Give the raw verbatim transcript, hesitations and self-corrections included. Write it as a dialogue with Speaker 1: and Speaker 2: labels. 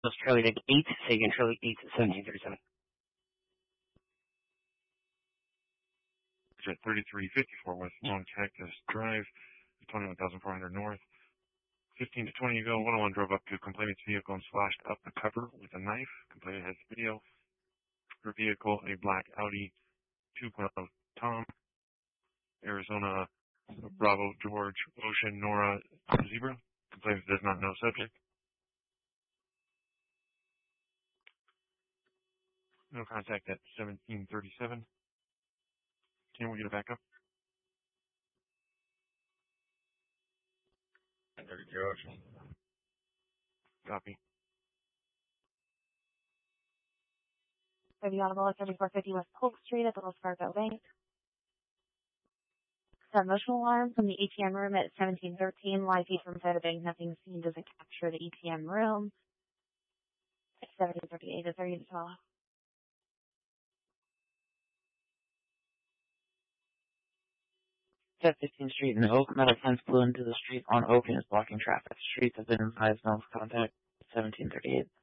Speaker 1: Charlie at eight, say again, Charlie eight, seventeen thirty-seven.
Speaker 2: At thirty-three fifty-four West Long Cactus Drive, twenty-one thousand four hundred North. fifteen to twenty ago, one oh one drove up to complainant's vehicle and slashed up the cover with a knife. Complainant has video. Her vehicle, a black Audi two point oh Tom, Arizona Bravo George Ocean Nora Zebra. Complainant does not know subject. No contact at seventeen thirty-seven. Can we get a backup? thirty-two Ocean. Copy.
Speaker 3: thirty Audible at thirty-four fifty West Polk Street at the Wells Fargo Bank. Set motion alarm from the A T M room at seventeen thirteen. Live feed from inside the bank. Nothing seen. Doesn't capture the A T M room. seventeen thirty-eight is our unit twelve.
Speaker 1: At fifteenth Street in Oak, metal fence blew into the street on Oak and is blocking traffic. Streets have been advised no contact. seventeen thirty-eight.